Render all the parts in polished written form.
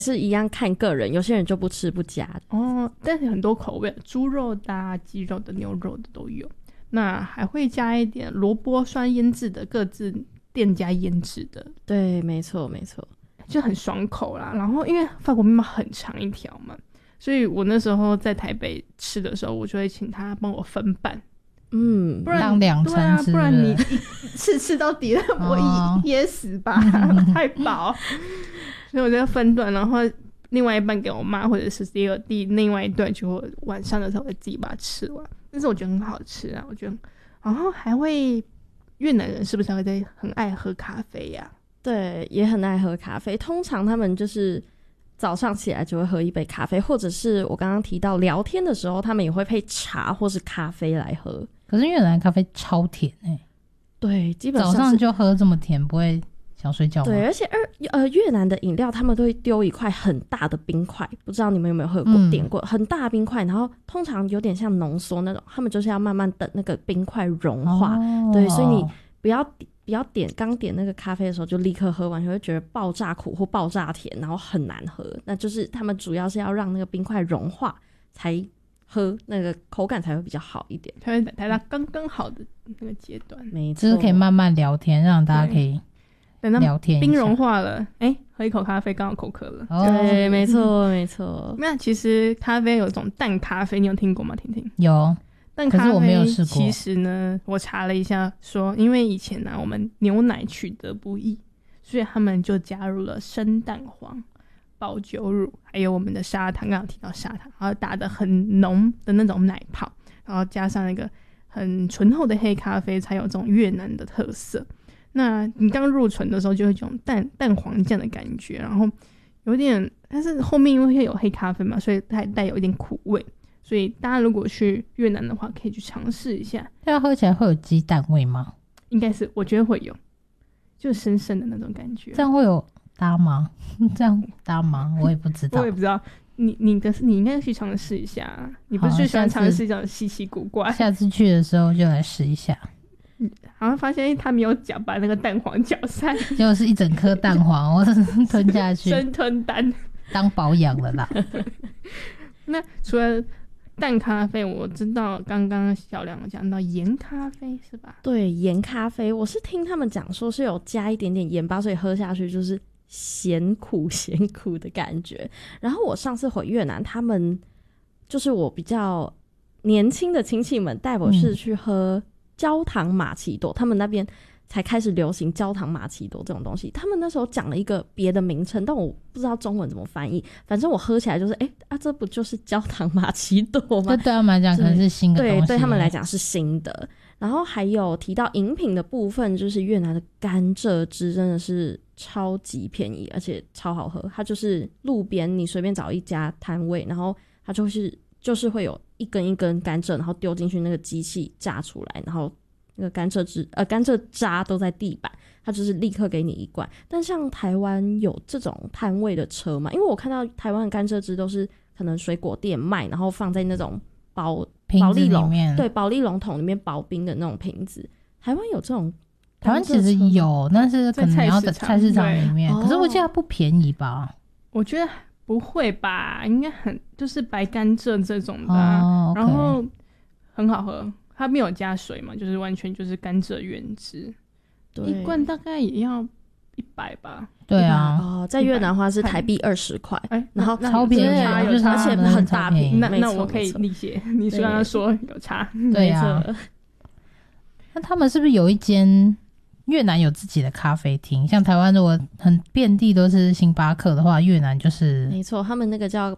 是一样看个人，有些人就不吃不加哦，但是很多口味，猪肉的啊、鸡肉的、牛肉的都有。那还会加一点萝卜酸腌制的，各自店家腌制的。 对，没错没错， 就很爽口啦。然后因为法国面包很长一条嘛，所以我那时候在台北吃的时候，我就会请他帮我分半。 不然当两餐对啊， 吃不然你一次吃到底了，我噎死吧，太饱。所以我就分段，然后另外一半给我妈，或者是另外一段就晚上的时候会自己把它吃完。但是我觉得很好吃啊，我觉得。然后还会越南人是不是还会很爱喝咖啡呀？ 对，也很爱喝咖啡。通常他们就是早上起来就会喝一杯咖啡，或者是我刚刚提到聊天的时候，他们也会配茶或是咖啡来喝。 可是越南咖啡超甜对，基本上早上就喝这么甜，不会想睡觉吗？ 对，而且越南的饮料他们都会丢一块很大的冰块，不知道你们有没有喝过、点过很大的冰块，然后通常有点像浓缩那种，他们就是要慢慢等那个冰块融化。对，所以你不要刚点那个咖啡的时候就立刻喝完，就会觉得爆炸苦或爆炸甜，然后很难喝。那就是他们主要是要让那个冰块融化才喝，那个口感才会比较好一点， 才会达到刚刚好的那个阶段。 没错， 就是可以慢慢聊天，让大家可以等到聊天一下冰融化了，喝一口咖啡刚好口渴了。 对，没错没错。 那其实咖啡有种淡咖啡，你有听过吗？婷婷？ 有， 淡咖啡可是我没有试过。 其实呢，我查了一下说，因为以前呢、我们牛奶取得不易，所以他们就加入了生蛋黄、保酒乳，还有我们的砂糖，刚刚有提到砂糖，然后打得很浓的那种奶泡，然后加上那个很醇厚的黑咖啡，才有这种越南的特色。那你刚入唇的时候就会有种蛋黄酱的感觉，然后有点，但是后面因为有黑咖啡嘛，所以它带有一点苦味，所以大家如果去越南的话可以去尝试一下。 它喝起来会有鸡蛋味吗？ 应该是，我觉得会有，就是深深的那种感觉。 这样会有搭吗？这样搭吗？我也不知道。 我也不知道，你应该去尝试一下。你不是最喜欢尝试这种稀奇古怪？ 下次去的时候就来试一下。 然后发现他没有把那个蛋黄搅散， 结果是一整颗蛋黄，我吞下去， 生吞蛋当保养了啦。 那除了淡咖啡，我知道刚刚小梁讲到盐咖啡是吧？ 对，盐咖啡，我是听他们讲说是有加一点点盐巴，所以喝下去就是咸苦的感觉。然后我上次回越南，他们就是我比较年轻的亲戚们带我是去喝焦糖玛奇朵，他们那边才开始流行焦糖玛奇朵这种东西。他们那时候讲了一个别的名称，但我不知道中文怎么翻译。反正我喝起来就是，这不就是焦糖玛奇朵吗？ 这对他们来讲可能是新的东西， 对他们来讲是新的。然后还有提到饮品的部分，就是越南的甘蔗汁真的是超级便宜，而且超好喝。它就是路边你随便找一家摊位，然后它就是会有一根一根甘蔗，然后丢进去那个机器榨出来，然后那个甘蔗渣都在地板，它就是立刻给你一罐。但像台湾有这种摊位的车嘛？因为我看到台湾的甘蔗汁都是可能水果店卖，然后放在那种保丽龙，对，保丽龙桶里面保冰的那种瓶子。台湾有这种？ 台湾其实有，但是可能要在菜市场里面。可是我记得它不便宜吧？ 我觉得不会吧，应该就是白甘蔗这种的啊，然后很好喝，它没有加水嘛，就是完全就是甘蔗原汁，一罐大概也要100吧。 对啊， 在越南的话是台币20块，然后超便宜， 而且很大瓶。 那我可以理解，你刚刚说有差， 对啊。那他们是不是有一间越南有自己的咖啡厅？像台湾如果很遍地都是星巴克的话，越南就是没错，他们那个叫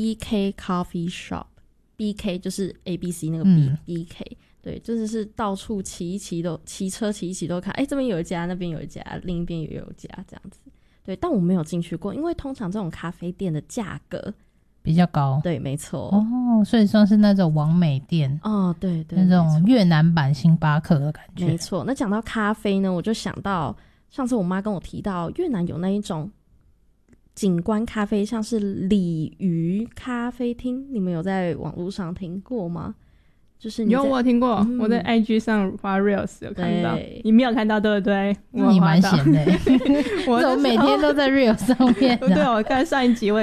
BK Coffee Shop，BK 就是 ABC 那个 BK，对，就是到处骑车骑一骑都看，这边有一家，那边有一家，另一边也有一家这样子。对，但我没有进去过，因为通常这种咖啡店的价格比较高。 对，没错。 所以算是那种网美店。 对， 那种越南版星巴克的感觉。 没错。那讲到咖啡呢，我就想到上次我妈跟我提到越南有那一种景观咖啡，像是鲤鱼咖啡厅，你们有在网络上听过吗？ 就是你在我有听过， 嗯我在 IG 上发 reels 有看到对， 你没有看到对不对？我有你蛮滑到闲的欸， 我怎么每天都在 real 上面对， 呢？ 我看上一集我也